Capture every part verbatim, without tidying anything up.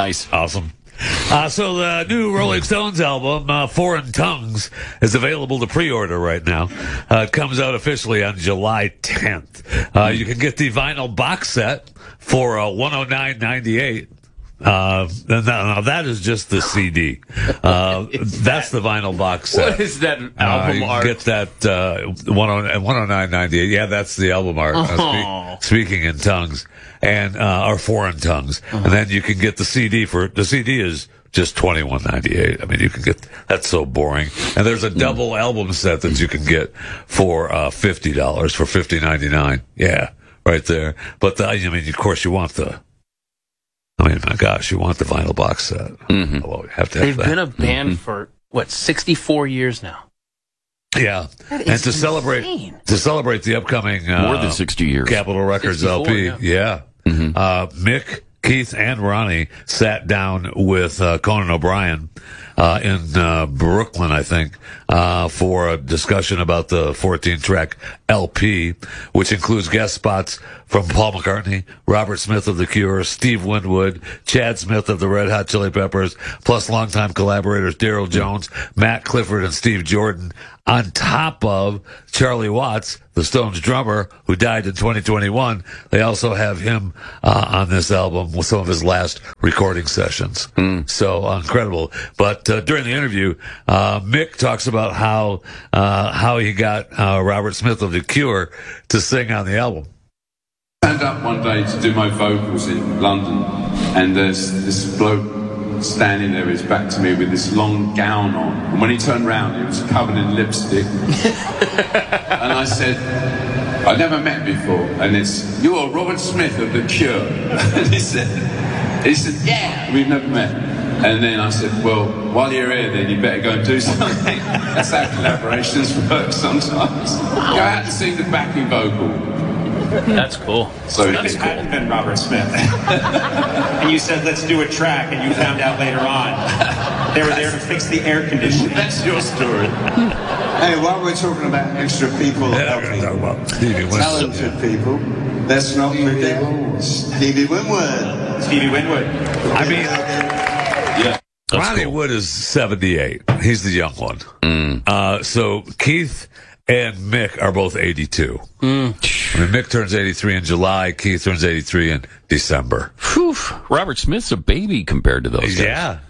Nice. Awesome. Uh, so the new Rolling Stones album, uh, Foreign Tongues, is available to pre-order right now. Uh, it comes out officially on July tenth. Uh, you can get the vinyl box set for uh, one hundred nine ninety-eight. Uh, now, now that is just the C D. Uh, that's the vinyl box set. What is that album uh, art? Get that uh, one oh nine ninety-eight. Yeah, that's the album art. Uh, Oh. spe- speaking in tongues and uh, or foreign tongues, Uh-huh. and then you can get the C D for the C D is just twenty-one ninety-eight. I mean, you can get that's so boring. And there's a double album set that you can get for uh, fifty dollars for fifty ninety-nine. Yeah, right there. But the, I mean, of course, you want the. I mean, my gosh, you want the vinyl box set. Mm-hmm. Well, you have to have They've that. been a band Mm-hmm. for, what, sixty-four years now? Yeah, That and is to celebrate insane. to celebrate the upcoming uh, More than sixty years. Capitol Records L P. sixty-four, Yeah, Mm-hmm. uh, Mick, Keith, and Ronnie sat down with uh, Conan O'Brien uh, in uh, Brooklyn, I think, uh, for a discussion about the fourteen-track L P, which includes guest spots from Paul McCartney, Robert Smith of The Cure, Steve Winwood, Chad Smith of the Red Hot Chili Peppers, plus longtime collaborators Daryl Jones, Matt Clifford, and Steve Jordan, on top of Charlie Watts, the Stones drummer, who died in twenty twenty-one. They also have him uh, on this album with some of his last recording sessions. Mm. So uh, incredible. But uh, during the interview, uh, Mick talks about how uh, how he got uh, Robert Smith of The Cure to sing on the album. I stand up one day to do my vocals in London, and there's this bloke standing there, his back to me with this long gown on, and when he turned round he was covered in lipstick. And I said, I never met before, and it's, you're Robert Smith of The Cure. And he said, he said, yeah, we've never met. And then I said, well, while you're here then you better go and do something. That's how collaborations work sometimes. Go out and sing the backing vocal. That's cool. So That's cool. Hadn't been Robert Smith. And you said, let's do a track, and you found out later on they were there to fix the air conditioning. That's your story. Hey, while we're talking about extra people helping talented people, let's not forget Stevie Winwood. Stevie Winwood. I mean, Yeah. Ronnie cool. Wood is seventy-eight. He's the young one. Mm. Uh, so Keith and Mick are both eighty-two. Mm. I mean, Mick turns eighty-three in July. Keith turns eighty-three in December. Whew. Robert Smith's a baby compared to those guys. Yeah.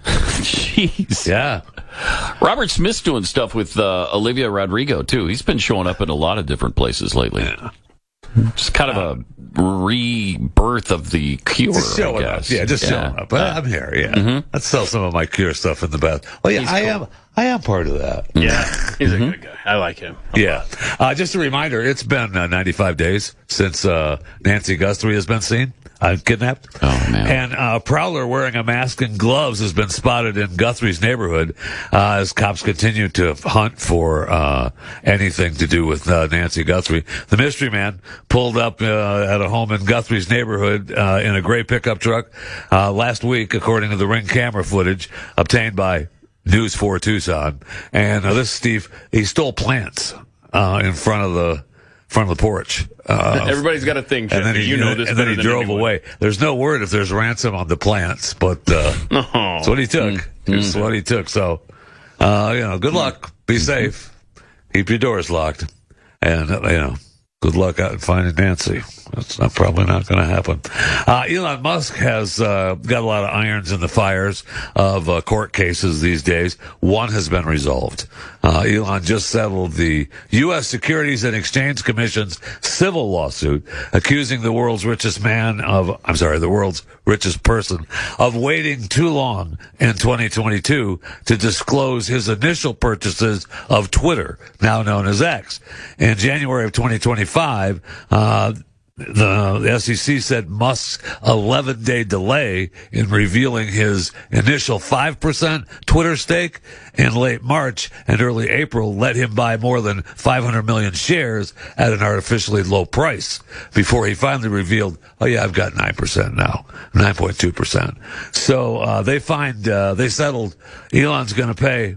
Jeez. Yeah. Robert Smith's doing stuff with uh, Olivia Rodrigo, too. He's been showing up in a lot of different places lately. Yeah. It's kind of a rebirth of the Cure, Just I showing up. guess. Yeah, just Yeah. showing up. Well, I'm here, yeah. Mhm. Let's sell some of my Cure stuff in the bath. Oh, yeah, He's I cool. am. I am part of that. Yeah, he's a good guy. I like him. Yeah. Uh, just a reminder, it's been uh, ninety-five days since uh, Nancy Guthrie has been seen, uh, kidnapped. Oh, man. And uh, Prowler wearing a mask and gloves has been spotted in Guthrie's neighborhood uh, as cops continue to hunt for uh, anything to do with uh, Nancy Guthrie. The mystery man pulled up uh, at a home in Guthrie's neighborhood uh, in a gray pickup truck uh, last week, according to the Ring camera footage obtained by News four Tucson. And uh, this Steve, he stole plants uh, in front of the front of the porch. Uh, Everybody's got a thing, and then Jeffy. he, You know this and then he better than drove anyone. away. There's no word if there's ransom on the plants, but uh, Oh. that's what he took. That's what he took. So, uh, you know, good luck. Be safe. Keep your doors locked. And, uh, you know, good luck out finding Nancy. That's not, probably not going to happen. Uh, Elon Musk has uh, got a lot of irons in the fires of uh, court cases these days. One has been resolved. Uh, Elon just settled the U S Securities and Exchange Commission's civil lawsuit accusing the world's richest man of, I'm sorry, the world's richest person of waiting too long in twenty twenty-two to disclose his initial purchases of Twitter, now known as X. In January of twenty twenty-five, uh, The, the S E C said Musk's eleven-day delay in revealing his initial five percent Twitter stake in late March and early April let him buy more than five hundred million shares at an artificially low price before he finally revealed, oh yeah, I've got nine percent now, nine point two percent. So uh, they find, uh, they settled, Elon's going to pay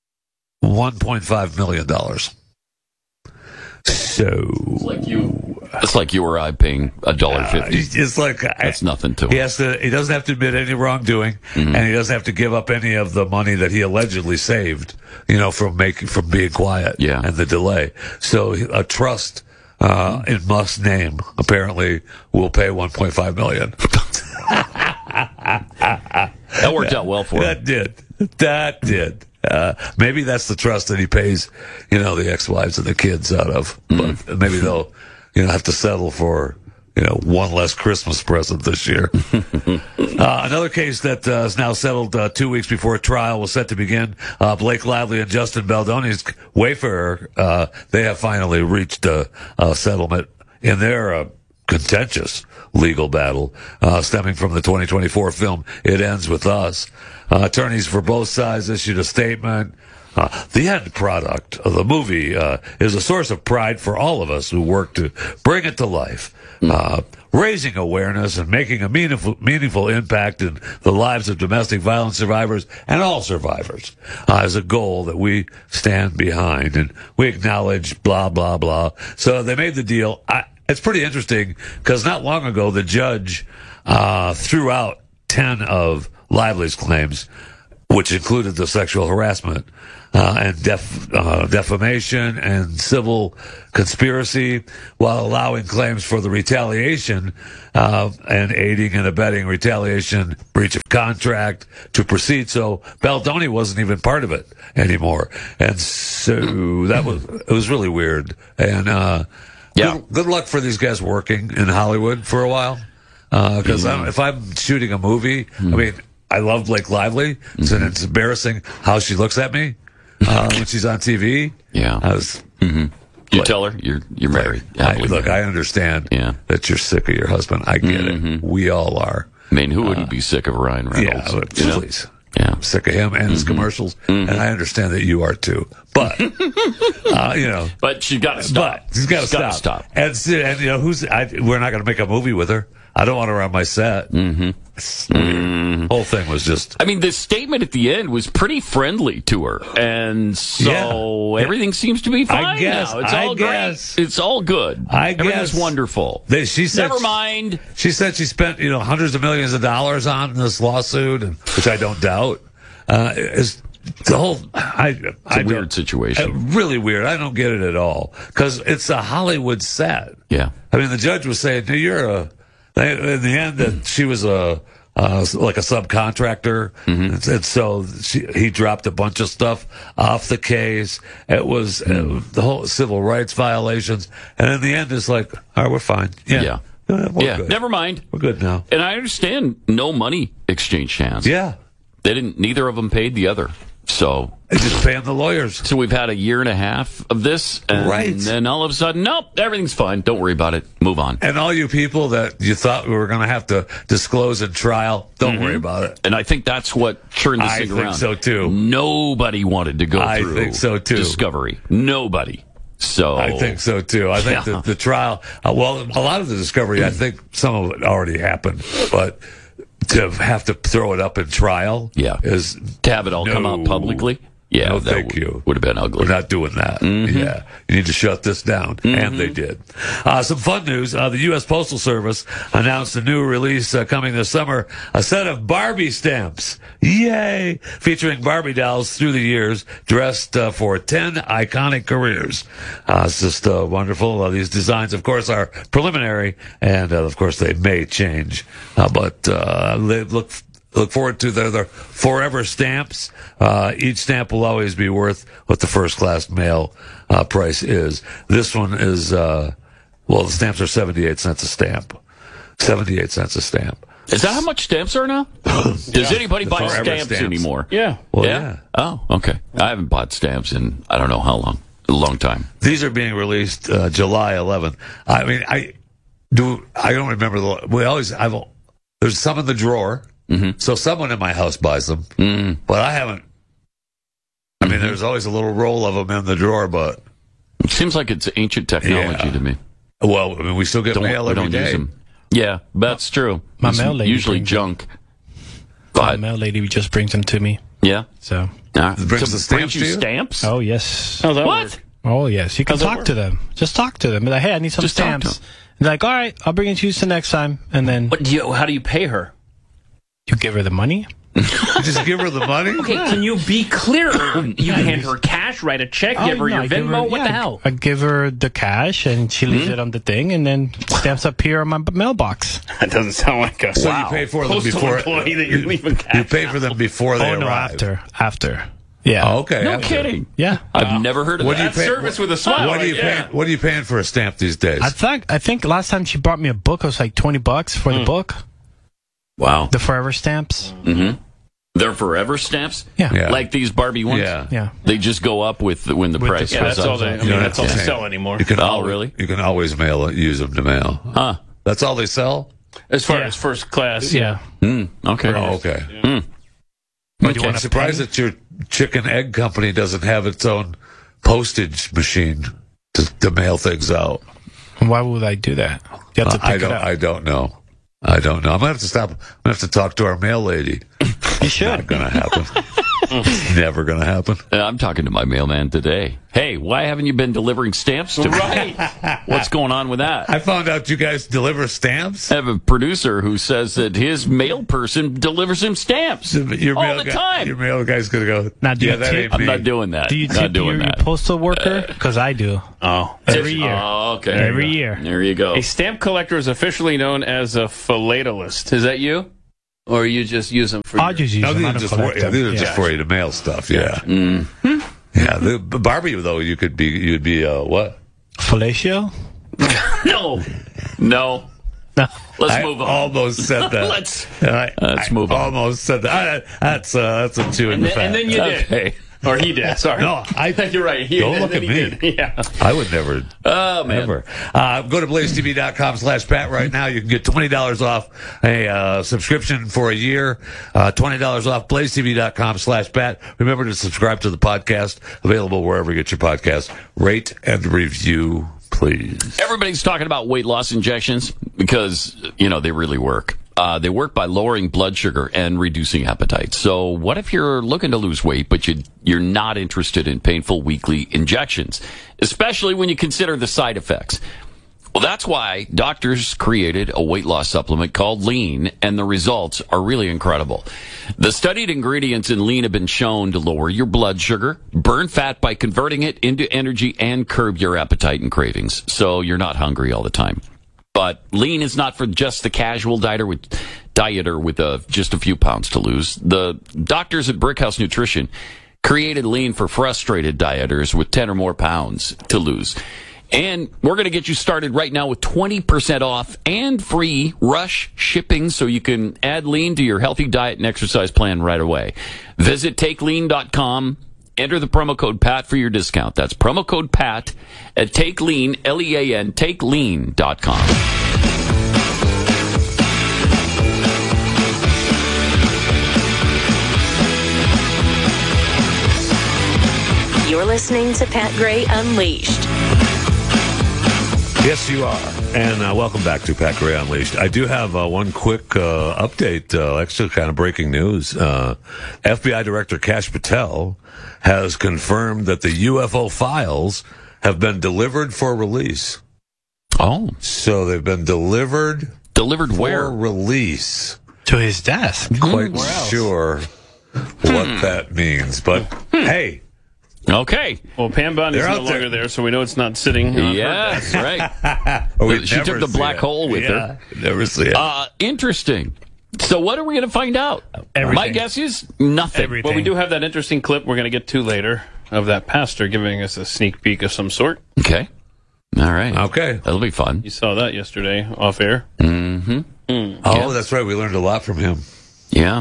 one point five million dollars. So, Like you. It's like you or I paying a dollar Uh, fifty. it's like That's nothing to He him. has to. He doesn't have to admit any wrongdoing, Mm-hmm. and he doesn't have to give up any of the money that he allegedly saved. You know, from making from being quiet. Yeah. And the delay. So a trust uh, in Musk's name apparently will pay one point five million. That worked out well for him. That did. That did. Uh, maybe that's the trust that he pays, you know, the ex-wives and the kids out of. Mm. But maybe they'll, you know, have to settle for, you know, one less Christmas present this year. uh, another case that uh, is now settled uh, two weeks before a trial was set to begin. Uh, Blake Lively and Justin Baldoni's Wayfarer, uh, they have finally reached a, a settlement in their uh, contentious legal battle uh, stemming from the twenty twenty-four film It Ends With Us. Uh, attorneys for both sides issued a statement. Uh, the end product of the movie uh, is a source of pride for all of us who work to bring it to life, uh, raising awareness and making a meaningful, meaningful impact in the lives of domestic violence survivors and all survivors uh, is a goal that we stand behind, and we acknowledge blah, blah, blah. So they made the deal. I, it's pretty interesting because not long ago the judge uh, threw out ten of Lively's claims, which included the sexual harassment uh, and def, uh, defamation and civil conspiracy, while allowing claims for the retaliation uh, and aiding and abetting retaliation, breach of contract to proceed. So Baldoni wasn't even part of it anymore, and so that was it was really weird. And uh, Yeah. good, good luck for these guys working in Hollywood for a while, because uh, if I'm shooting a movie, I mean. I love Blake Lively, mm-hmm. and it's embarrassing how she looks at me uh, when she's on T V. Yeah. I was, Mm-hmm. You like, tell her you're you're married. I, Happily look, married. I understand Yeah. that you're sick of your husband. I get it. We all are. I mean, who wouldn't be sick of Ryan Yeah, Reynolds? but you know? please. Yeah. I'm sick of him and his commercials, and I understand that you are too. But uh, you know, But she's got to stop. but he's got to gotta stop. stop. And, and you know, who's? I, we're not going to make a movie with her. I don't want her on my set. Mm-hmm. Mm-hmm. Whole thing was just. I mean, the statement at the end was pretty friendly to her, and so Yeah. everything seems to be fine I guess, now. It's I all guess. great. It's all good. I Everything's guess. wonderful. They, she said, Never mind. She said she spent you know hundreds of millions of dollars on this lawsuit, and, which I don't doubt. Uh, is the whole I, It's I a weird don't- situation. uh, really weird. I don't get it at all because it's a Hollywood set. Yeah. I mean, the judge was saying, "No, you're a." In the end, that she was a uh, like a subcontractor, Mm-hmm. and, and so she, he dropped a bunch of stuff off the case. It was uh, the whole civil rights violations, and in the end, it's like, all right, we're fine. Yeah, Yeah. Uh, we're Yeah. good. Never mind. We're good now. And I understand no money exchanged hands. Yeah, They didn't. Neither of them paid the other. So. they just paying the lawyers. So we've had a year and a half of this, and Right. then all of a sudden, nope, everything's fine. Don't worry about it. Move on. And all you people that you thought we were going to have to disclose in trial, don't worry about it. And I think that's what turned this I thing think around. so, too. Nobody wanted to go I through think so, too. Discovery. Nobody. So I think so too. I think Yeah. that the trial, uh, well, a lot of the discovery, I think some of it already happened, but to have to throw it up in trial, Yeah. is to have it all come out No. publicly, yeah, No, that thank would, you. would have been ugly. We're not doing that. Yeah. You need to shut this down. And they did. Uh, some fun news. Uh, the U S Postal Service announced a new release uh, coming this summer, a set of Barbie stamps. Yay! Featuring Barbie dolls through the years, dressed uh, for ten iconic careers. Uh, it's just uh, wonderful. Uh, these designs, of course, are preliminary, and uh, of course, they may change. Uh, but uh, they look Look forward to their, their forever stamps. Uh, each stamp will always be worth what the first class mail uh, price is. This one is, uh, well, the stamps are seventy-eight cents a stamp. seventy-eight cents a stamp. Is that how much stamps are now? Does anybody The buy forever stamps, stamps. anymore? Yeah. Well, yeah. Oh, okay. I haven't bought stamps in I don't know how long. A long time. These are being released uh, July eleventh. I mean, I do. I don't remember the. We always. I've. There's some in the drawer. Mm-hmm. So someone in my house buys them, mm. but I haven't. I mean, there's always a little roll of them in the drawer, but It seems like it's ancient technology Yeah. to me. well, I mean, we still get Don't, mail we every don't day. use them. Yeah, that's true. My It's mail lady usually brings junk. My But mail lady just brings them to me. yeah, So, uh, It brings to the stamps bring you to you? stamps. oh yes, How's that What? work? oh yes, you can How's that talk work? to them. Just talk to them. Be like, hey, I need some Just talk to stamps, Like, all right, I'll bring it to you the next time. And then What do you? How do you pay her? you give her the money. You just give her the money? Okay, can you be clearer? You hand her cash, write a check, give her Oh, no, your I give Venmo. her- what yeah, the hell? I give her the cash, and she leaves it on the thing, and then stamps appear on my b- mailbox. That doesn't sound like a So you pay for them postal before employee that you're you, leaving cash you pay for them before they Oh, no, arrive. after. After. Yeah. Oh, okay. No after. kidding. Yeah. I've never heard of What do that. you pay? service with a smile, What are you right? Yeah. paying? What are you paying for a stamp these days? I think I think last time she brought me a book, it was like twenty bucks for the book, Wow. the Forever stamps. They're forever stamps? Yeah. Yeah. Like these Barbie ones? Yeah. Yeah. They just go up with the, when the With the price Yeah, goes that's up. all they. I You mean, don't that's have all to they pay. sell anymore. You can Oh, always, really? You can always mail it, use them to mail. Huh. That's all they sell? As far Yeah. as first class, Yeah. Mm, okay. Oh, okay. But you I'm want a surprised penny? that your chicken egg company doesn't have its own postage machine to, to mail things out. Why would I do that? You have to I pick don't. it up. I don't know. I don't know. I'm gonna have to stop. I'm gonna have to talk to our mail lady. You should. Not gonna happen. Never gonna happen. Uh, I'm talking to my mailman today. Hey, why haven't you been delivering stamps to me? right? What's going on with that? I found out you guys deliver stamps. I have a producer who says that his mail person delivers him stamps Your all mail the guy, time. Your mail guy's gonna go. Now, do yeah, you that tip? ain't I'm me. not doing that. Do you not tip doing your, your that. postal worker? Because I do. Oh, Every year. Oh, okay. Every year. There you go. a stamp collector is officially known as a philatelist. Is that you, or you just use them for? I'll your- just use No, them. these I are don't just for, collect yeah, them. these are just Yeah. for you to mail stuff. Yeah. Yeah. The Barbie though, you could be. You'd be uh, what? Fellatio? No. No. No. Let's I move on. almost said that. Let's I, let's I move on. Almost said that. I, that's uh, that's a two in And the then, and then you did, Okay. or he did. Sorry, No, I- You're right. He, Don't and look then at he me. did. Yeah. I would never. Oh, man. Ever. Uh, go to blaze t v dot com slash Pat right now. You can get twenty dollars off a uh, subscription for a year. Uh, twenty dollars off blaze t v dot com slash Pat. Remember to subscribe to the podcast. Available wherever you get your podcast. Rate and review, please. Everybody's talking about weight loss injections because, you know, they really work. Uh, they work by lowering blood sugar and reducing appetite. So what if you're looking to lose weight, but you, you're not interested in painful weekly injections, especially when you consider the side effects? Well, that's why doctors created a weight loss supplement called Lean, and the results are really incredible. The studied ingredients in Lean have been shown to lower your blood sugar, burn fat by converting it into energy, and curb your appetite and cravings, so you're not hungry all the time. But Lean is not for just the casual dieter with dieter with uh, just a few pounds to lose. The doctors at Brickhouse Nutrition created Lean for frustrated dieters with ten or more pounds to lose. And we're going to get you started right now with twenty percent off and free rush shipping so you can add Lean to your healthy diet and exercise plan right away. Visit take lean dot com. Enter the promo code PAT for your discount. That's promo code PAT at TakeLean, L E A N, take lean dot com. You're listening to Pat Gray Unleashed. Yes, you are. And uh, welcome back to Pat Gray Unleashed. I do have uh, one quick uh, update, uh, actually kind of breaking news. Uh, F B I Director Kash Patel has confirmed that the U F O files have been delivered for release. Oh, So they've been delivered delivered for where? release. To his desk. Quite sure what that means. But hey, Okay. Well, Pam Bond is They're no out there. longer there, so we know it's not sitting. on her Yes, right. oh, we'd She took never the see black it. hole with Yeah, her. Never see it. Uh, interesting. So what are we going to find out? Everything. My guess is nothing. Everything. Well, we do have that interesting clip we're going to get to later of that pastor giving us a sneak peek of some sort. Okay. All right. Okay. That'll be fun. You saw that yesterday off air. Oh, that's right. We learned a lot from him. Yeah.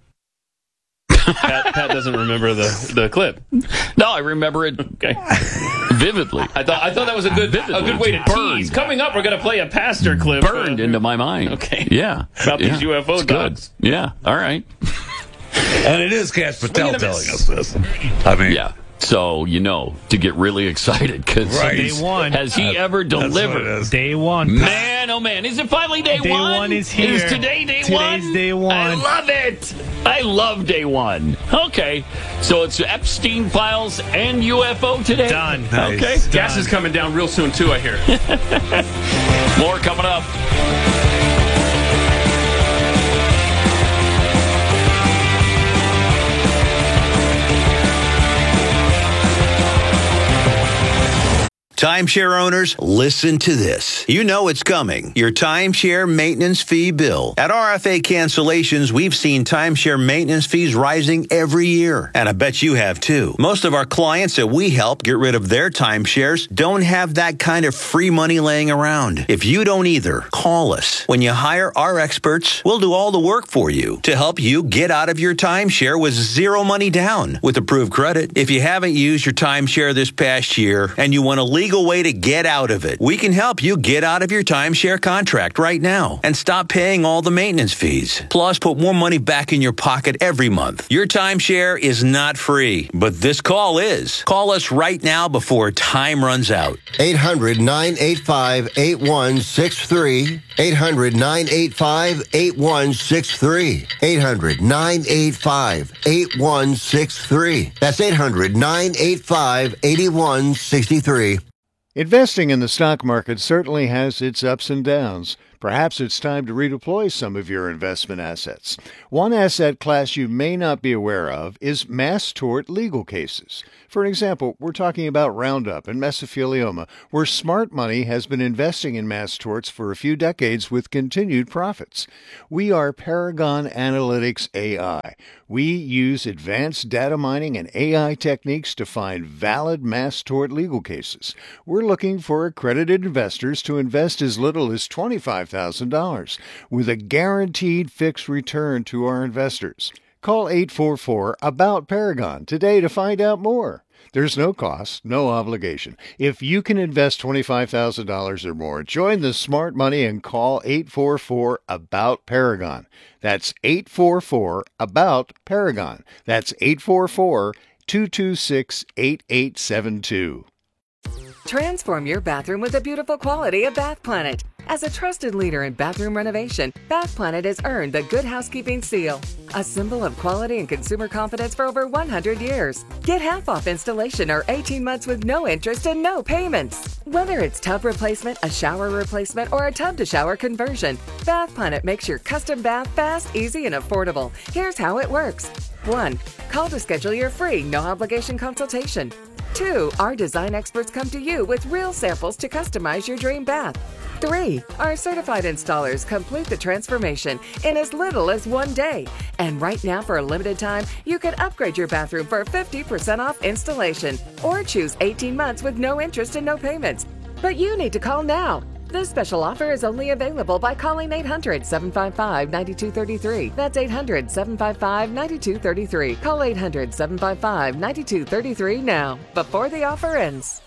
Pat, Pat doesn't remember the, the clip. No, I remember it Okay. vividly. I thought I thought that was a good a good way to Burned. tease. Coming up, we're going to play a pastor clip. Burned uh, into my mind. Okay. Yeah. About yeah. these U F O It's good. docs. Yeah. All right. And it is Kash Patel Swing and a telling miss. us this. I mean, Yeah. So, you know, to get really excited because Right. Day one. has he That- ever that's what it delivered? is. Day one. Man, oh man, is it finally day, Day one? one is here. Is today day Today's one? day one. I love it. I love day one. Okay, so it's Epstein Files and U F O today? Done. Nice. Okay. Gas is coming down real soon, too, I hear. More coming up. Timeshare owners, listen to this. You know it's coming. Your timeshare maintenance fee bill. At R F A Cancellations, we've seen timeshare maintenance fees rising every year. And I bet you have too. Most of our clients that we help get rid of their timeshares don't have that kind of free money laying around. If you don't either, call us. When you hire our experts, we'll do all the work for you to help you get out of your timeshare with zero money down with approved credit. If you haven't used your timeshare this past year and you want to leave legal way to get out of it. We can help you get out of your timeshare contract right now and stop paying all the maintenance fees. Plus, put more money back in your pocket every month. Your timeshare is not free, but this call is. Call us right now before time runs out. eight hundred, nine eight five, eight one six three. eight hundred, nine eight five, eight one six three. eight hundred, nine eight five, eight one six three. That's eight hundred, nine eight five, eight one six three. Investing in the stock market certainly has its ups and downs. Perhaps it's time to redeploy some of your investment assets. One asset class you may not be aware of is mass tort legal cases. For example, we're talking about Roundup and mesothelioma, where smart money has been investing in mass torts for a few decades with continued profits. We are Paragon Analytics A I. We use advanced data mining and A I techniques to find valid mass tort legal cases. We're looking for accredited investors to invest as little as twenty-five thousand dollars with a guaranteed fixed return to our investors. Call eight four four, ABOUT Paragon today to find out more. There's no cost, no obligation. If you can invest twenty-five thousand dollars or more, join the smart money and call eight four four, ABOUT Paragon. That's eight four four, ABOUT Paragon. That's eight four four, two two six, eight eight seven two. Transform your bathroom with the beautiful quality of Bath Planet. As a trusted leader in bathroom renovation, Bath Planet has earned the Good Housekeeping seal, a symbol of quality and consumer confidence for over one hundred years. Get half off installation or eighteen months with no interest and no payments. Whether it's tub replacement, a shower replacement, or a tub-to-shower conversion, Bath Planet makes your custom bath fast, easy, and affordable. Here's how it works. one. Call to schedule your free, no-obligation consultation. two. Our design experts come to you with real samples to customize your dream bath. three. Our certified installers complete the transformation in as little as one day. And right now, for a limited time, you can upgrade your bathroom for fifty percent off installation or choose eighteen months with no interest and no payments. But you need to call now. This special offer is only available by calling eight hundred, seven five five, nine two three three. That's eight hundred, seven five five, nine two three three. Call eight hundred, seven five five, nine two three three now, before the offer ends.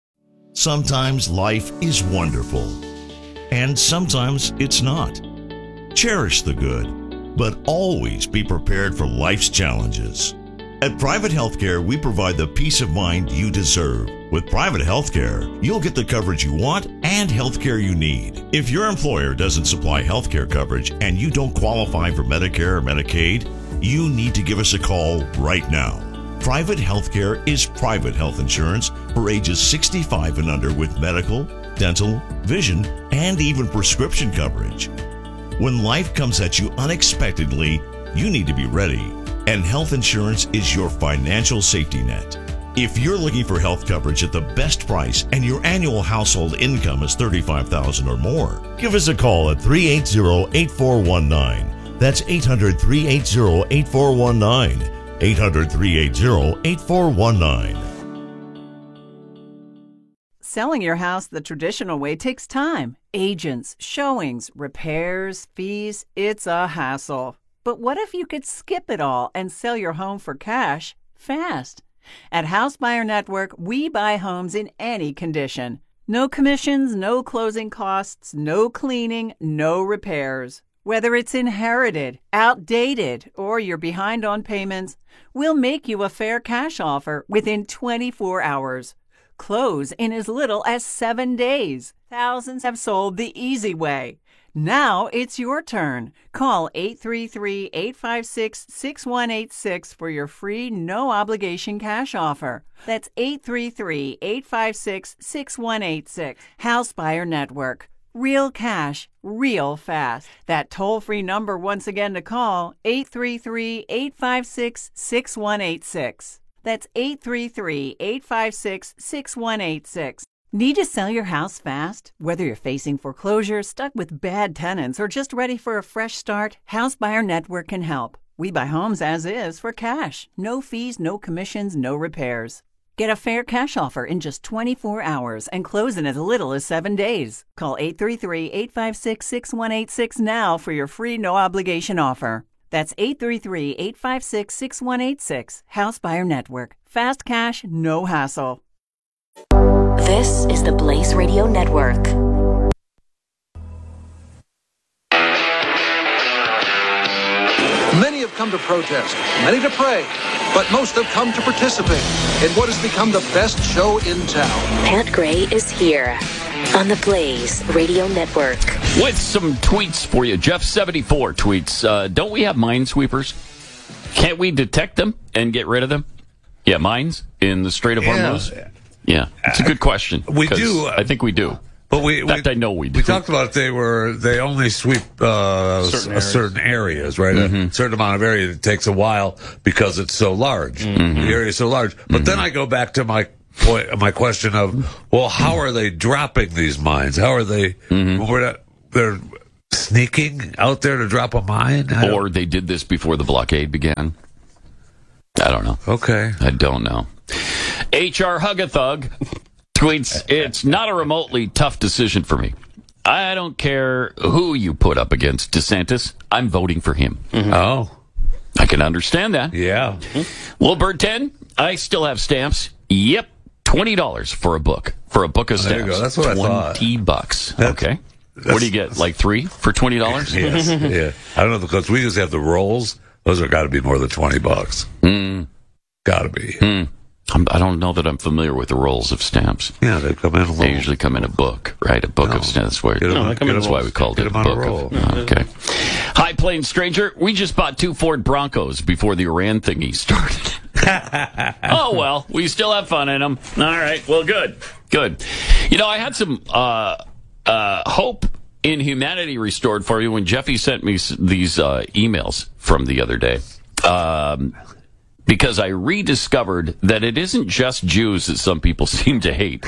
Sometimes life is wonderful, and sometimes it's not. Cherish the good, but always be prepared for life's challenges. At Private Healthcare, we provide the peace of mind you deserve. With Private Healthcare, you'll get the coverage you want and healthcare you need. If your employer doesn't supply healthcare coverage and you don't qualify for Medicare or Medicaid, you need to give us a call right now. Private Healthcare is private health insurance for ages sixty-five and under with medical, dental, vision, and even prescription coverage. When life comes at you unexpectedly, you need to be ready, and health insurance is your financial safety net. If you're looking for health coverage at the best price and your annual household income is thirty-five thousand dollars or more, give us a call at three eight zero, eight four one nine. That's eight hundred, three eight zero, eight four one nine. eight hundred, three eight zero, eight four one nine. Selling your house the traditional way takes time. Agents, showings, repairs, fees. It's a hassle. But what if you could skip it all and sell your home for cash fast? At House Buyer Network, we buy homes in any condition. No commissions, no closing costs, no cleaning, no repairs. Whether it's inherited, outdated, or you're behind on payments, we'll make you a fair cash offer within twenty-four hours. Close in as little as seven days. Thousands have sold the easy way. Now it's your turn. Call eight three three, eight five six, six one eight six for your free no-obligation cash offer. That's eight three three, eight five six, six one eight six. House Buyer Network. Real cash, real fast. That toll-free number once again to call, eight three three, eight five six, six one eight six. That's eight three three, eight five six, six one eight six. Need to sell your house fast? Whether you're facing foreclosure, stuck with bad tenants, or just ready for a fresh start, House Buyer Network can help. We buy homes as is for cash. No fees, no commissions, no repairs. Get a fair cash offer in just twenty-four hours and close in as little as seven days. Call eight three three, eight five six, six one eight six now for your free no-obligation offer. That's eight three three, eight five six, six one eight six. House Buyer Network. Fast cash, no hassle. This is the Blaze Radio Network. Many have come to protest, many to pray, but most have come to participate in what has become the best show in town. Pat Gray is here on the Blaze Radio Network. With some tweets for you. Jeff seventy-four tweets, uh, don't we have minesweepers? Can't we detect them and get rid of them? Yeah, mines in the Strait of Yeah. Hormuz? Yeah, it's a good question. We 'cause do. I think we do. But we, In fact, we I know we do. We talked about they were they only sweep uh, Certain certain, areas. certain areas, right? Mhm. A certain amount of area. It takes a while because it's so large. Mhm. The area is so large. But then I go back to my point, my question of, well, how are they dropping these mines? How are they? We're not, they're sneaking out there to drop a mine, I don't- Or they did this before the blockade began. I don't know. Okay. I don't know. H R Hug-a-Thug tweets, it's not a remotely tough decision for me. I don't care who you put up against DeSantis. I'm voting for him. Oh. I can understand that. Yeah. Wilbur ten, I still have stamps. Yep. twenty dollars for a book. For a book of Oh, stamps. there you go. That's what I thought. twenty bucks. That's- Okay. What do you get? Like three for twenty dollars? Yes. Yeah. I don't know, because we just have the rolls. Those are got to be more than twenty bucks. Mm. Got to be. Mm. I'm, I don't know that I'm familiar with the rolls of stamps. Yeah, they come in a They little. usually come in a book, right? A book No. of stamps. That's why, Get 'em- No, they come in that's why we rolls. called Get it a 'em on a book. roll. Of, okay. High Plains Stranger, we just bought two Ford Broncos before the Iran thingy started. Oh, well, we still have fun in them. All right. Well, good. Good. You know, I had some uh, uh, hope in humanity restored for you when Jeffy sent me s- these uh, emails from the other day. Um, because I rediscovered that it isn't just Jews that some people seem to hate.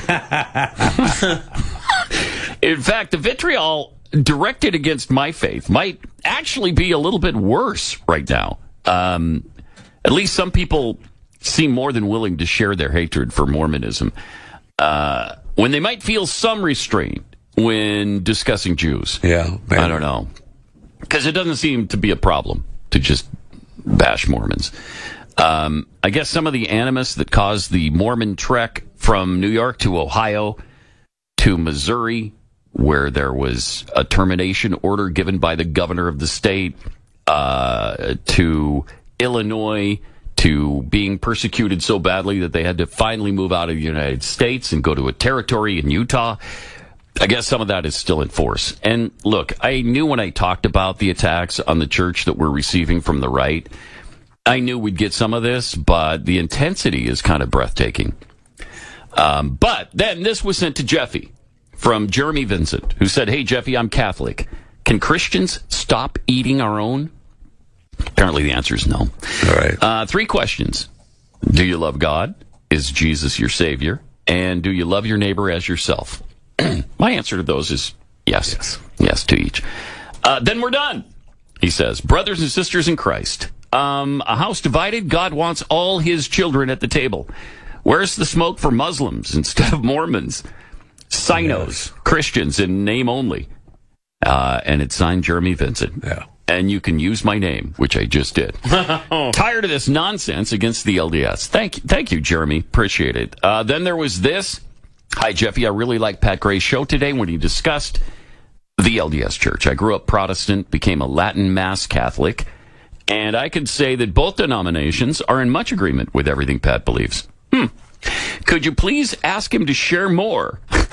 In fact, the vitriol directed against my faith might actually be a little bit worse right now. Um, at least some people seem more than willing to share their hatred for Mormonism uh, when they might feel some restraint when discussing Jews. Yeah, I don't know. Because it doesn't seem to be a problem to just bash Mormons. Um, I guess some of the animus that caused the Mormon trek from New York to Ohio to Missouri, where there was a termination order given by the governor of the state, uh, to Illinois, to being persecuted so badly that they had to finally move out of the United States and go to a territory in Utah. I guess some of that is still in force. And look, I knew when I talked about the attacks on the church that we're receiving from the right, I knew we'd get some of this, but the intensity is kind of breathtaking. Um, but then this was sent to Jeffy from Jeremy Vincent, who said, "Hey, Jeffy, I'm Catholic. Can Christians stop eating our own?" Apparently the answer is no. All right. Uh, three questions. Do you love God? Is Jesus your Savior? And do you love your neighbor as yourself? My answer to those is yes. Yes, yes to each. Uh, then we're done, he says. Brothers and sisters in Christ, um, a house divided, God wants all his children at the table. Where's the smoke for Muslims instead of Mormons? Sinos, yes. Christians in name only. Uh, and it's signed Jeremy Vincent. Yeah. And you can use my name, which I just did. Tired of this nonsense against the L D S. Thank you, thank you, Jeremy. Appreciate it. Uh, then there was this. Hi, Jeffy. I really liked Pat Gray's show today when he discussed the L D S Church. I grew up Protestant, became a Latin Mass Catholic, and I could say that both denominations are in much agreement with everything Pat believes. Hmm. Could you please ask him to share more? uh,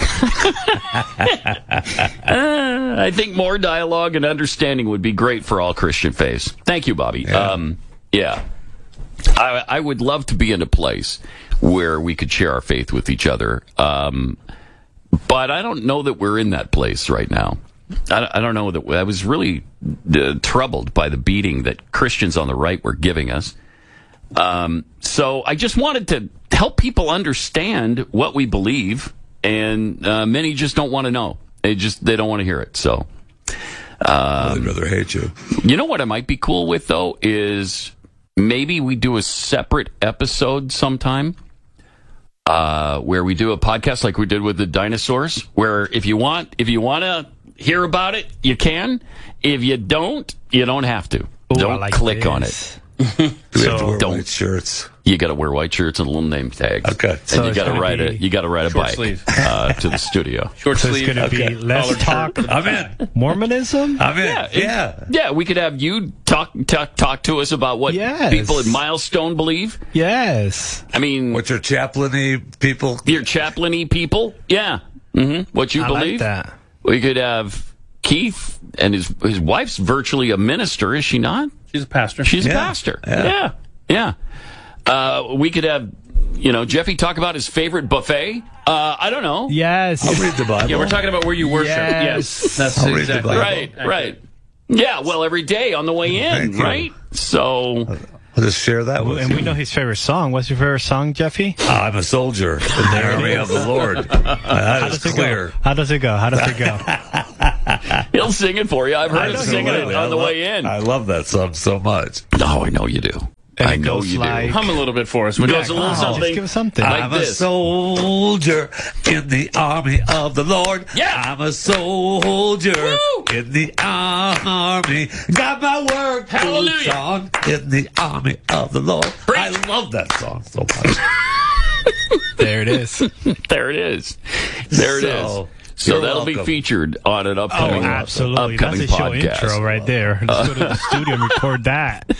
I think more dialogue and understanding would be great for all Christian faiths. Thank you, Bobby. Yeah. Um, yeah. I, I would love to be in a place where we could share our faith with each other. Um, but I don't know that we're in that place right now. I, I don't know that I was really uh, troubled by the beating that Christians on the right were giving us. Um, so I just wanted to help people understand what we believe, and uh, many just don't want to know. They just they don't want to hear it. So um, I'd rather hate you. You know what I might be cool with though is maybe we do a separate episode sometime. Uh, where we do a podcast like we did with the dinosaurs, where if you want, if you want to hear about it, you can. If you don't, you don't have to. Ooh, don't like click this. on it. Do we have to wear don't, white shirts? You got to wear white shirts and a little name tag. Okay. And So you it's got to gonna ride be a you got to ride a short bike sleeve. uh, to the studio. Short So sleeve. it's going to be Okay. let's Collared talk shirt. I'm in. Mormonism. I'm in. Yeah, Yeah. it- yeah. We could have you talk talk talk to us about what Yes. people at Milestone believe. Yes. I mean, What's your chaplain-y people? your chaplain-y people. Yeah. hmm What you I believe. like that. We could have Keith and his his wife's virtually a minister, is she not? She's a pastor. She's Yeah. a pastor. Yeah. Yeah. Yeah. Uh, we could have, you know, Jeffy talk about his favorite buffet. Uh, I don't know. Yes. I'll read the Bible. Yeah, we're talking about where you worship. Yes. Yes, that's I'll read the exactly Bible. Right, right. Yeah, well, every day on the way in, Thank you. right? So, I'll just share that with And you. we know his favorite song. What's your favorite song, Jeffy? I'm a soldier in the army of the Lord. That How is does it clear. go? How does it go? How does it go? he'll sing it for you. I've heard him singing it Absolutely. on I the love- way in. I love that song so much. No, I know you do. And I it know goes you like- do. Hum a little bit for us. It would you? goes a little Oh, something. just give us something. Like I'm this. a soldier in the army of the Lord. Yeah. I'm a soldier Woo. in the army. Got my work boots Hallelujah. on in the army of the Lord. Preach. I love that song so much. There it is. There it is. There it is. So, So you're that'll be welcome. featured on an Oh, upcoming, absolutely. upcoming That's a show podcast. intro right there. Let's go to the studio and record that.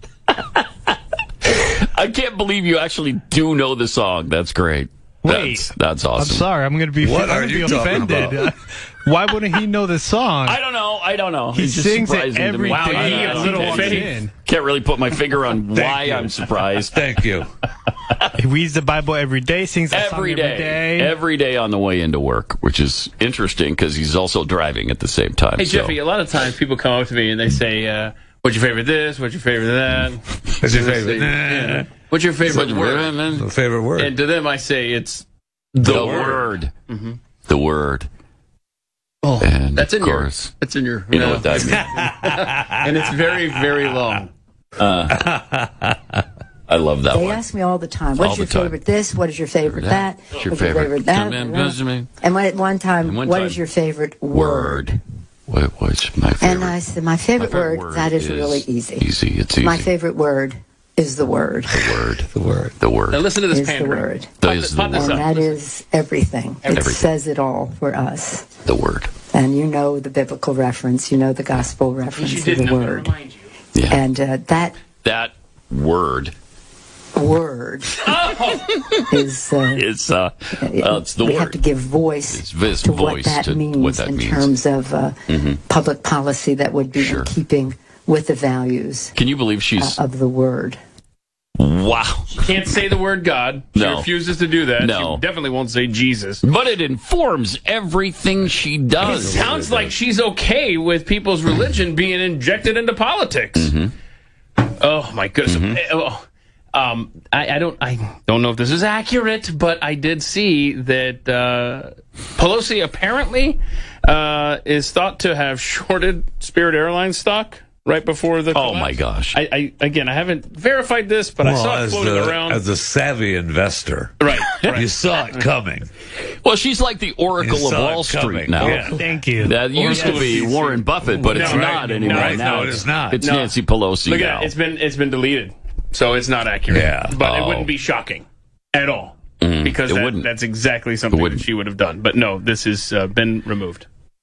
I can't believe you actually do know the song. That's great. Wait. That's, that's I'm awesome. sorry. I'm going to be, What I'm are gonna you be talking offended. about? Why wouldn't he know the song? I don't know. I don't know. He It's just sings it surprising to every me. day. I- he I gets don't little know. faith. Can't really put my finger on why you. I'm surprised. Thank you. He reads the Bible every day, sings a Every song day, every day. every day on the way into work, which is interesting because he's also driving at the same time. Hey, so. Jeffy, a lot of times people come up to me and they say, uh, what's your favorite this? What's your favorite that? What's your favorite? Yeah. What's your favorite word? My favorite word. And to them I say it's the, the word. word. Mm-hmm. The word. Oh, And that's in of your. course, That's in your. you know no. what that means. And it's very, very long. Uh, I love that They one. ask me all the time, what's All your the time. favorite this? What is your favorite that? What's your What's favorite- that? Come in, visit me. And when, at one time, And one what time- is your favorite word? Word. What, what's my favorite? And I said, my favorite, My favorite word, word that is, is really easy. Easy. It's easy. My favorite word is the word. The word. The word. The word. Now listen to this Is the pandering. word. That is the Pop this word. And up. that is everything. It Everything. says it all for us. The word. And you know the biblical reference, you know the gospel reference You of didn't the know to word. remind you. Yeah. And uh, that That word word is uh, is uh, well, it's the we word. have to give voice It's vis- to voice what that to means what that in means. terms of uh, Mhm. public policy that would be Sure. in keeping with the values Can you believe she's uh, of the word. wow? Can't say the word God. She No. refuses to do that. No. She definitely won't say Jesus. But it informs everything she It does. sounds like she's okay with people's religion being injected into politics. Mm-hmm. Oh my goodness! Eh, oh, Um, I, I don't I don't know if this is accurate, but I did see that uh, Pelosi apparently uh, is thought to have shorted Spirit Airlines stock right before the collapse. Oh my gosh! I, I again I haven't verified this, but well, I saw it as floating the, around. As a savvy investor, right, right. you saw it coming. Well, she's like the Oracle You of saw Wall it Street coming. now. Yeah. Thank you. That used to be Warren Buffett, but it's No, not right. anymore. No, now no, it is not. It's No. Nancy Pelosi Look now. at it. It's been it's been deleted, so it's not accurate. Yeah. but it Oh. wouldn't be shocking at all Mm, because it that, wouldn't. that's exactly something that wouldn't. she would have done. But no, this has uh, been removed.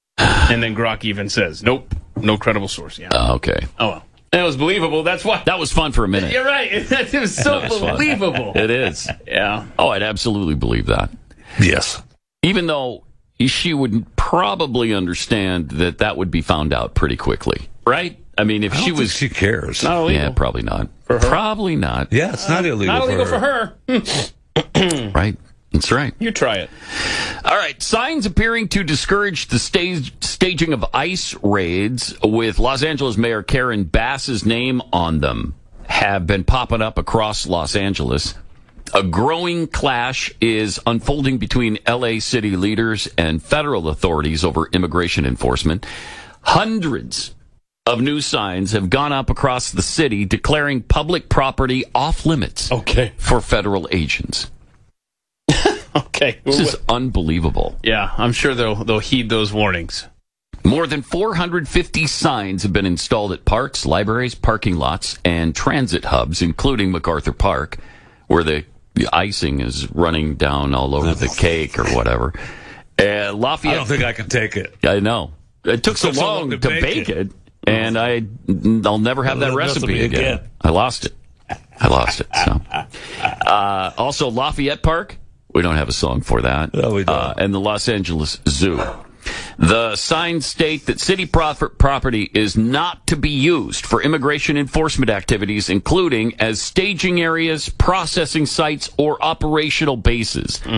And then Grok even says, nope, no credible source. Yeah. Uh, okay. Oh, well. That was believable. That's why. That was fun for a minute. You're right. It was so That was fun. believable. It is. Yeah. Oh, I'd absolutely believe that. Yes. Even though she would probably understand that that would be found out pretty quickly, right? I mean, if I don't she think was, she cares. Not illegal. yeah, probably not. For her? Probably not. Yeah, it's not illegal. Not illegal for for her. Right. That's right. You try it. All right. Signs appearing to discourage the stage, staging of ICE raids with Los Angeles Mayor Karen Bass's name on them have been popping up across Los Angeles. A growing clash is unfolding between L A city leaders and federal authorities over immigration enforcement. Hundreds of new signs have gone up across the city declaring public property off limits Okay. for federal agents. Okay. This is unbelievable. Yeah, I'm sure they'll they'll heed those warnings. More than four hundred fifty signs have been installed at parks, libraries, parking lots, and transit hubs, including MacArthur Park, where the, the icing is running down all over the cake or whatever. Uh, Lafayette. I don't think I can take it. I know. It took, It so, took so long long to, to bake, bake it, it. and I, I'll never have that That recipe recipe again. again. I lost it. I lost it. So, uh, also Lafayette Park. We don't have a song for that. No, we don't. Uh, and the Los Angeles Zoo. The signs state that city prof- property is not to be used for immigration enforcement activities, including as staging areas, processing sites, or operational bases. Mm.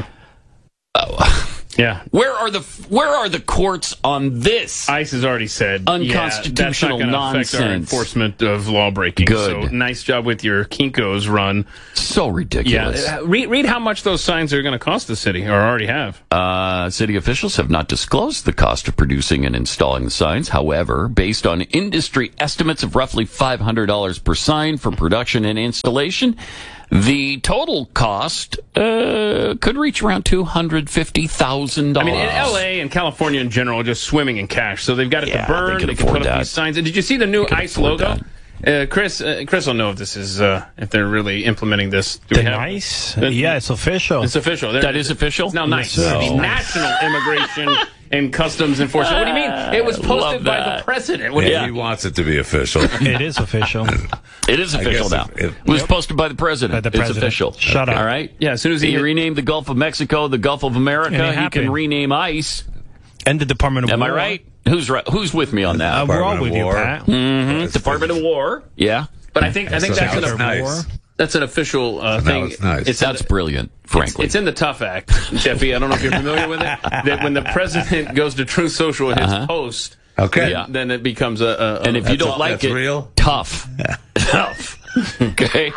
Oh. Yeah. Where are the Where are the courts on this? ICE has already said Unconstitutional yeah, that's not nonsense. affect our enforcement of law breaking. Good. So nice job with your Kinko's run. So ridiculous. Yeah. Read, read how much those signs are going to cost the city, or already have. Uh, city officials have not disclosed the cost of producing and installing the signs. However, based on industry estimates of roughly five hundred dollars per sign for production and installation, the total cost uh, could reach around two hundred fifty thousand dollars. I mean, in L A and California in general are just swimming in cash, so they've got it Yeah, to burn. they can They can afford put up that. these signs. And did you see the new They can ICE afford logo? Uh, Chris, uh, Chris will know if this is uh, if they're really implementing this. Do The we have, nice? Uh, Yeah, it's official. It's official. They're- That is official? It's now nice. Yes, sir. The Oh. National Immigration and Customs Enforcement. What do you mean? It was Love posted by that. the president. What do Yeah, you he wants it to be official. It is official. It is I official guess now. if- if- it was posted by the president. By the It's president. official. Shut up. All right? Yeah, as soon as he He renamed the Gulf of Mexico the Gulf of America. And it He can happened. rename ICE. And the Department of Am I War. right? Who's right? Who's with me on that? Uh, we're all Department of with you, War. Pat. Mhm. Department of War. Yeah. But I think I think So that's that an, was nice. that's an official uh, Now thing. it's nice. It's in That's the- brilliant, frankly. It's in the Tough Act, Jeffy. I don't know if you're familiar with it. That when the president goes to Truth Social in his Uh-huh. post, Okay. then, Yeah. then it becomes a. a, a and if you That's don't all- like that's it, real? tough. Tough. Okay?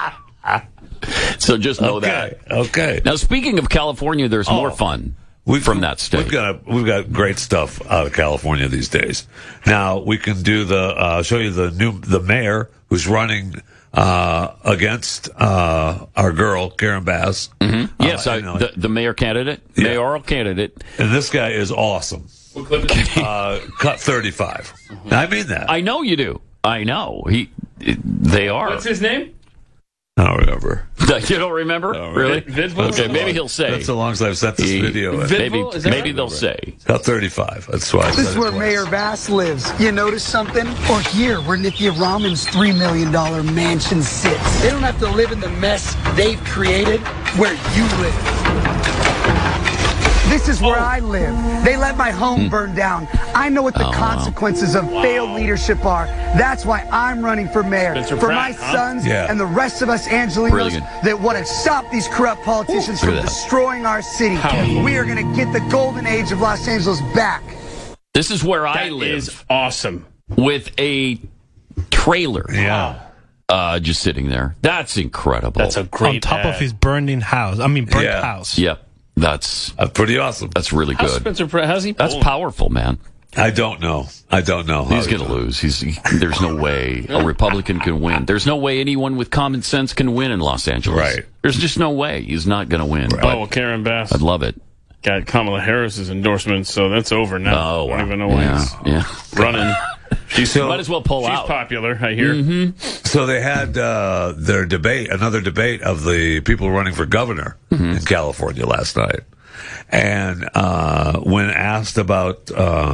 So just know Okay. that. Okay. Now, speaking of California, there's more Oh. fun We've, from that state. We've got a, we've got great stuff out of California these days. Now we can do the uh, show you the new the mayor who's running uh, against uh, our girl Karen Bass. Mhm. Yes, Uh, I, you know, the, the mayor candidate, Yeah. mayoral candidate. and this guy is awesome. What clip is it? Uh, cut thirty-five. I mean that. I know you do. I know. He, they are. What's his name? I don't remember. You don't remember? Really? Vid- Vidville? Okay, maybe he'll say. That's so long as I've sent this He- video. in. Vid- Maybe, Vidville? Is that maybe right? they'll say. Cut thirty-five. That's why. I This said is it where twice. Mayor Bass lives. You notice something? Or here, where Nithya Raman's three million dollars mansion sits. They don't have to live in the mess they've created where you live. This is where I live. They let my home burn down. I know what the Oh, wow. consequences of failed leadership are. That's why I'm running for mayor. Spencer for Pratt, my huh? sons Yeah. and the rest of us Angelinos Brilliant. that want to stop these corrupt politicians Ooh, from look at that. destroying our city. We are going to get the golden age of Los Angeles back. This is where I That live is awesome. with a trailer. Yeah. Uh, just sitting there. That's incredible. That's a great On top ad. of his burning house. I mean, burnt Yeah. house. Yep. That's That's pretty awesome. that's really How's good. Spencer Pratt? How's he? That's pulling? powerful, man. I don't know. I don't know. how He's going to doing. lose. He's he, there's no way a Republican can win. There's no way anyone with common sense can win in Los Angeles. Right. There's just no way. He's not going to win. Oh, But well, Karen Bass I'd love it. got Kamala Harris's endorsement, so that's over now. Oh, I wow. don't even know why Yeah, he's yeah. running. She's So- Might as well pull she's out. popular, I hear. Mm-hmm. So they had uh, their debate, another debate of the people running for governor in California last night. And uh, when asked about uh,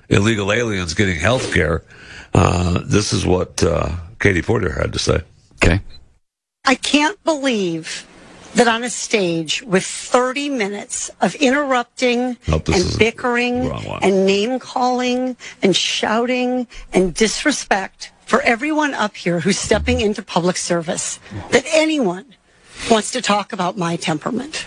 illegal aliens getting health care. Uh, this is what uh, Katie Porter had to say. Okay. I can't believe that on a stage with thirty minutes of interrupting Nope, this and is bickering the wrong one. and name calling and shouting and disrespect for everyone up here who's stepping into public service, that anyone wants to talk about my temperament.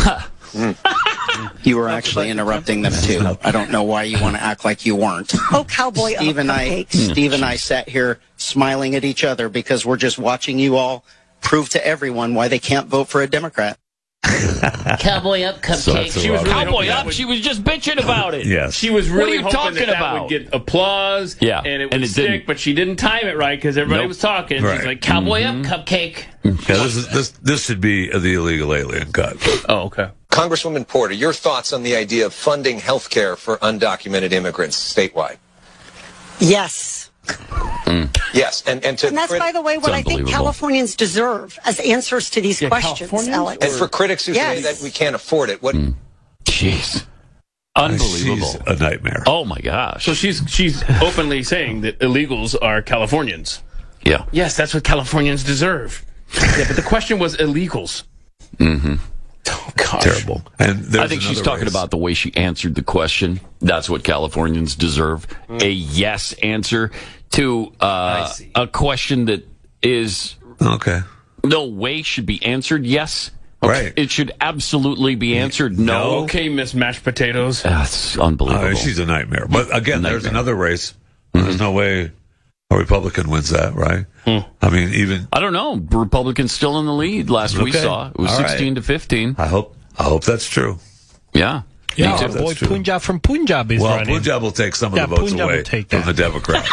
You were actually interrupting them too. I don't know why you want to act like you weren't. Oh, cowboy Steve and I, cupcakes. Steve and I sat here smiling at each other because we're just watching you all prove to everyone why they can't vote for a Democrat. Cowboy up cupcake. So She was really Cowboy hoping that up. would- She was just bitching about it. Yes. She was What are really you hoping talking that, that about? would get applause. Yeah, and it would and it stick, didn't. but she didn't time it right because everybody Nope. was talking. Right. She's like, "Cowboy Mm-hmm. up cupcake." Yeah, this is this this should be the illegal alien cut. Oh, okay. Congresswoman Porter, your thoughts on the idea of funding health care for undocumented immigrants statewide? Yes. Yes, and, and to And that's, crit- by the way, what I think Californians deserve as answers to these Yeah, questions, Californians? Alex. and for critics who Yes. say that we can't afford it, what? Jeez. Unbelievable. She's a nightmare. Oh, my gosh. So she's she's openly saying that illegals are Californians. Yeah. Yes, that's what Californians deserve. Yeah, but the question was illegals. Mm-hmm. Oh, gosh. Terrible. And there's I think she's another talking race. about the way she answered the question. That's what Californians deserve. Mm. A yes answer to uh, a question that is okay. no way should be answered yes. Right. It should absolutely be answered no. Okay, Miss Mashed Potatoes. That's unbelievable. Uh, she's a nightmare. But again, there's another race. There's no way a Republican wins that, right? I mean, even I don't know. Republicans still in the lead. Last we Okay. saw it was All right. sixteen to fifteen. I hope I hope that's true. Yeah. Yeah, Me our too. boy That's true. Punjab from Punjab is Well, running. Punjab will take some of Yeah, the votes Punjab away will take from that. the Democrats.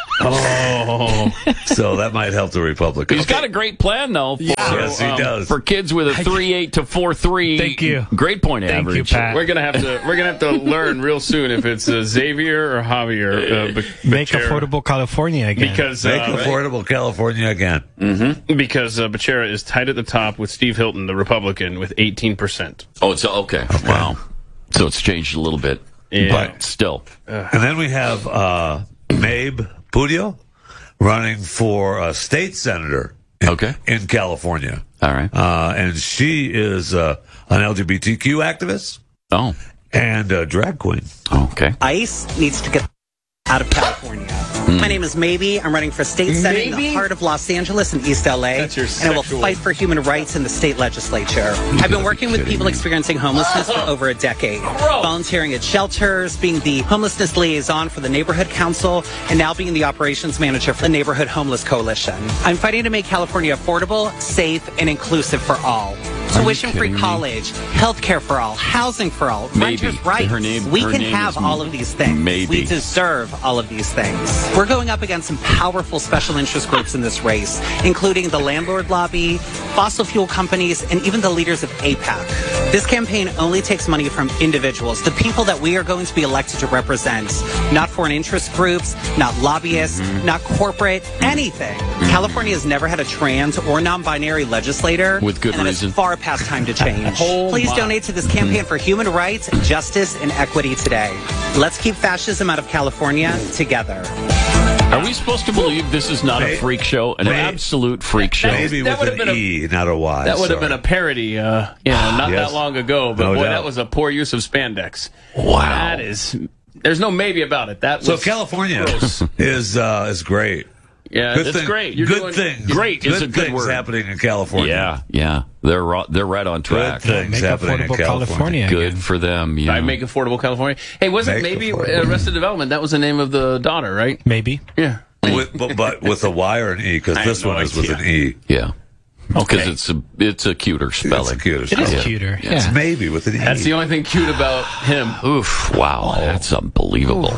Oh. So that might help the Republicans. He's got a great plan, though. For, Yes, he um, does. For kids with a three eight to four three. Thank you. Grade point Thank you, average. Pat. We're gonna have to we're gonna have to learn real soon if it's uh, Xavier or Javier. Uh, Be- Make Becerra. affordable California again. because Make uh, affordable California again. Mm-hmm. because uh, Becerra is tied at the top with Steve Hilton, the Republican, with eighteen percent. Oh, it's okay. Wow. So it's changed a little bit. Yeah. But still. And then we have uh, Mabe Pudio running for a state senator in, Okay. in California. All right. Uh, and she is uh, an L G B T Q activist Oh. and a drag queen. Okay. ICE needs to get out of California. My name is Maybe. I'm running for state senate in the Maybe? heart of Los Angeles and East L A. That's your and I will sexual- fight for human rights in the state legislature. I've been working with people experiencing homelessness for over a decade. Volunteering at shelters, being the homelessness liaison for the neighborhood council, and now being the operations manager for the Neighborhood Homeless Coalition. I'm fighting to make California affordable, safe, and inclusive for all. Tuition-free kidding me? college, health care for all, housing for all, Maybe. renters' rights. Her name- we her can name have is all of these things. Maybe. We deserve all of these things. We're going up against some powerful special interest groups in this race, including the landlord lobby, fossil fuel companies, and even the leaders of AIPAC. This campaign only takes money from individuals, the people that we are going to be elected to represent, not foreign interest groups, not lobbyists, Mm-hmm. not corporate, anything. California has never had a trans or non-binary legislator. With good and that reason. is far past time to change. Oh, Please my. donate to this campaign for human rights, justice, and equity today. Let's keep fascism out of California together. Are we supposed to believe this is not a freak show? An May- absolute freak show? Maybe that with would've an been a- E, not a Y. That would have sorry. been a parody, uh, you know, not Yes. that long ago. But No boy, doubt. that was a poor use of spandex. Wow. That is. There's no maybe about it. That So was California gross. is uh, is great. Yeah, Good that's thing- great. You're good doing, things. Great is a good things word. happening in California. Yeah, yeah. They're ro- they're right on Good track. things Make happening in affordable California. California Good again. for them. Yeah. I make affordable California. Hey, wasn't Make maybe affordable. Arrested Development? That was the name of the daughter, right? Maybe. Yeah. With, but, but with a Y or an E, because I this have no one is with idea. an E. Yeah. Because Okay. it's a it's a cuter spelling. It's a cuter It is spelling. cuter. It's Yeah. maybe with an E. That's the only thing cute about him. Oof! Wow, that's unbelievable.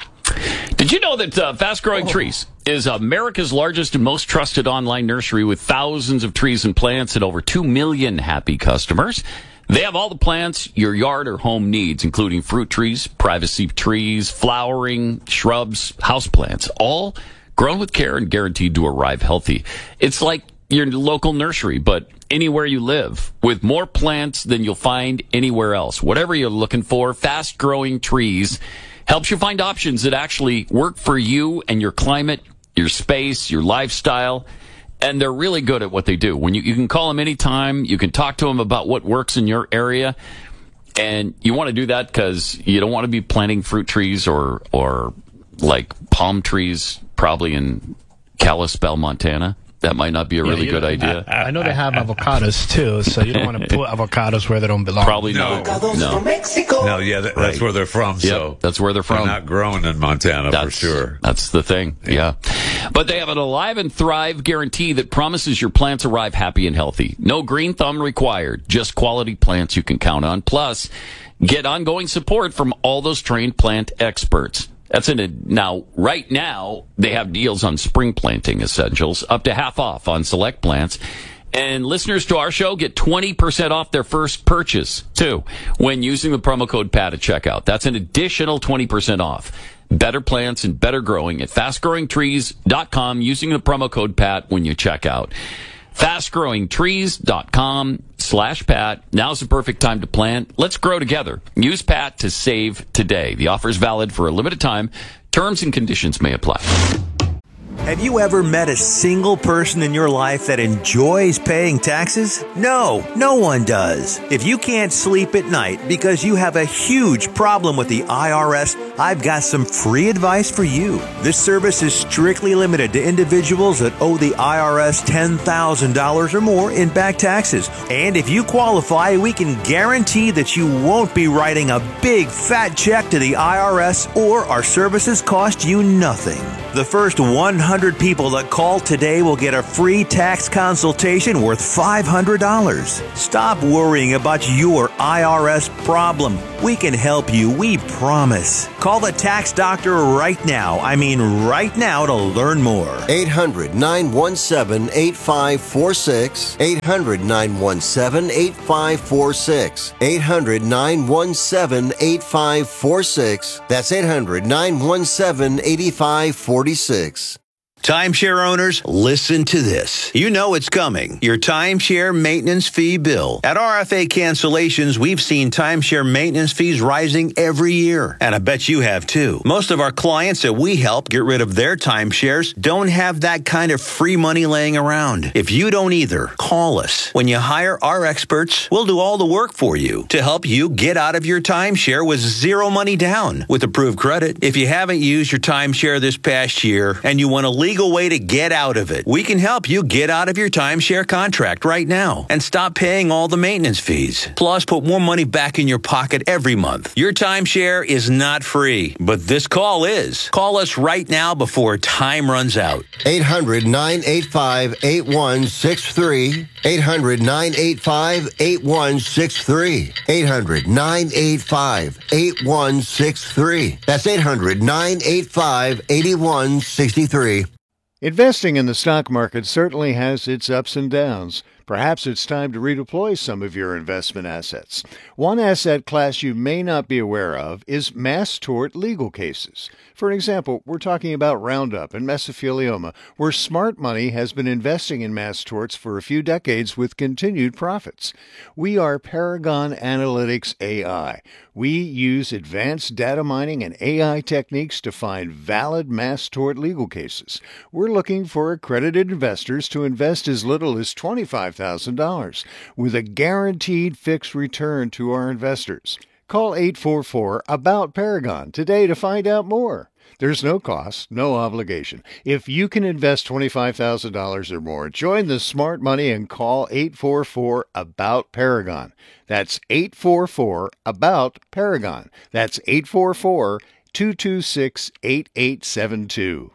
Did you know that uh, Fast Growing Trees is America's largest and most trusted online nursery with thousands of trees and plants and over two million happy customers? They have all the plants your yard or home needs, including fruit trees, privacy trees, flowering, shrubs, houseplants, all grown with care and guaranteed to arrive healthy. It's like your local nursery, but anywhere you live, with more plants than you'll find anywhere else. Whatever you're looking for, Fast Growing Trees helps you find options that actually work for you and your climate, your space, your lifestyle. And they're really good at what they do. When you, you can call them anytime, you can talk to them about what works in your area. And you want to do that because you don't want to be planting fruit trees or, or like palm trees, probably in Kalispell, Montana. That might not be a Yeah, really you good know, idea. I know they have avocados too, so you don't want to put avocados where they don't belong. Probably no. No. No, yeah, that, that's Right. where they're from. Yep, So that's where they're from. They're not growing in Montana for That's- sure. That's the thing, yeah. But they have an Alive and Thrive guarantee that promises your plants arrive happy and healthy. No green thumb required, just quality plants you can count on. Plus, get ongoing support from all those trained plant experts. That's in it. Now, right now, they have deals on spring planting essentials, up to half off on select plants. And listeners to our show get twenty percent off their first purchase, too, when using the promo code PAT at checkout. That's an additional twenty percent off. Better plants and better growing at fast growing trees dot com using the promo code PAT when you check out. fast growing trees dot com slash Pat. Now's the perfect time to plant. Let's grow together. Use Pat to save today. The offer is valid for a limited time. Terms and conditions may apply. Have you ever met a single person in your life that enjoys paying taxes? No, no one does. If you can't sleep at night because you have a huge problem with the I R S, I've got some free advice for you. This service is strictly limited to individuals that owe the I R S ten thousand dollars or more in back taxes. And if you qualify, we can guarantee that you won't be writing a big fat check to the I R S, or our services cost you nothing. The first one hundred people that call today will get a free tax consultation worth five hundred dollars. Stop worrying about your I R S problem. We can help you, we promise. Call the tax doctor right now. I mean right now to learn more. eight hundred, nine one seven, eight five four six. eight hundred, nine one seven, eight five four six. eight hundred, nine one seven, eight five four six. That's eight hundred, nine one seven, eight five four six. Timeshare owners, listen to this. You know it's coming. Your timeshare maintenance fee bill. At R F A Cancellations, we've seen timeshare maintenance fees rising every year. And I bet you have too. Most of our clients that we help get rid of their timeshares don't have that kind of free money laying around. If you don't either, call us. When you hire our experts, we'll do all the work for you to help you get out of your timeshare with zero money down with approved credit. If you haven't used your timeshare this past year and you want to leave legal way to get out of it. We can help you get out of your timeshare contract right now and stop paying all the maintenance fees. Plus, put more money back in your pocket every month. Your timeshare is not free, but this call is. Call us right now before time runs out. eight hundred, nine eight five, eight one six three. eight hundred, nine eight five, eight one six three. eight hundred, nine eight five, eight one six three. That's eight hundred, nine eight five, eight one six three. Investing in the stock market certainly has its ups and downs. Perhaps it's time to redeploy some of your investment assets. One asset class you may not be aware of is mass tort legal cases. For an example, we're talking about Roundup and mesothelioma, where smart money has been investing in mass torts for a few decades with continued profits. We are Paragon Analytics A I. We use advanced data mining and A I techniques to find valid mass tort legal cases. We're looking for accredited investors to invest as little as twenty-five thousand dollars with a guaranteed fixed return to our investors. Call eight four four, ABOUT Paragon today to find out more. There's no cost, no obligation. If you can invest twenty-five thousand dollars or more, join the smart money and call eight four four, ABOUT Paragon. That's eight four four, ABOUT Paragon. That's eight four four, two two six, eight eight seven two.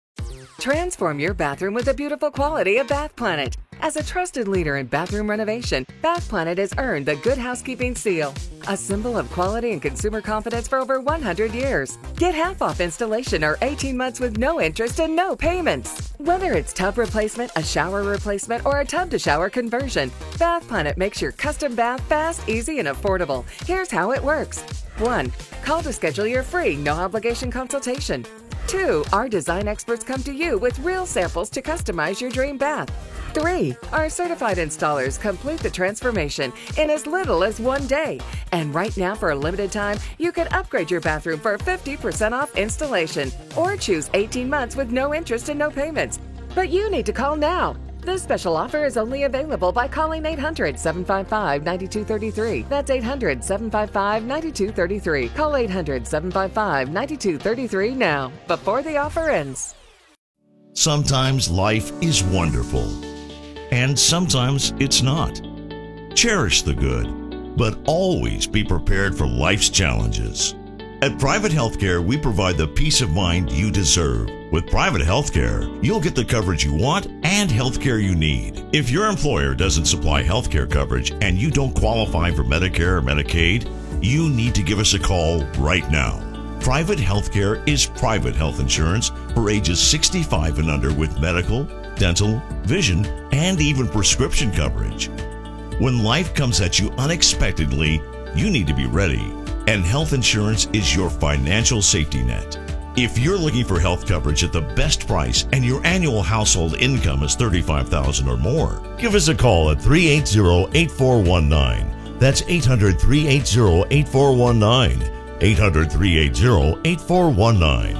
Transform your bathroom with the beautiful quality of Bath Planet. As a trusted leader in bathroom renovation, Bath Planet has earned the Good Housekeeping seal, a symbol of quality and consumer confidence for over one hundred years. Get half off installation or eighteen months with no interest and no payments. Whether it's tub replacement, a shower replacement, or a tub-to-shower conversion, Bath Planet makes your custom bath fast, easy, and affordable. Here's how it works. one. Call to schedule your free, no-obligation consultation. two. Our design experts come to you with real samples to customize your dream bath. Three, our certified installers complete the transformation in as little as one day. And right now, for a limited time, you can upgrade your bathroom for fifty percent off installation or choose eighteen months with no interest and no payments. But you need to call now. This special offer is only available by calling eight hundred, seven five five, nine two three three. That's eight hundred, seven five five, nine two three three. Call eight hundred, seven five five, nine two three three now, before the offer ends. Sometimes life is wonderful, and sometimes it's not. Cherish the good, but always be prepared for life's challenges. At Private Healthcare, we provide the peace of mind you deserve. With Private Healthcare, you'll get the coverage you want and healthcare you need. If your employer doesn't supply healthcare coverage and you don't qualify for Medicare or Medicaid, you need to give us a call right now. Private Healthcare is private health insurance for ages sixty-five and under with medical, dental, vision, and even prescription coverage. When life comes at you unexpectedly, you need to be ready, and health insurance is your financial safety net. If you're looking for health coverage at the best price and your annual household income is thirty-five thousand dollars or more, give us a call at three eight zero, eight four one nine. That's eight hundred, three eight zero, eight four one nine. eight hundred, three eight zero, eight four one nine.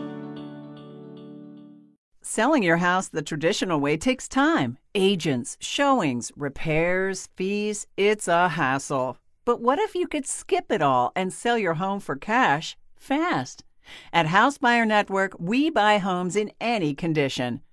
Selling your house the traditional way takes time. Agents, showings, repairs, fees, it's a hassle. But what if you could skip it all and sell your home for cash fast? At House Buyer Network, we buy homes in any condition.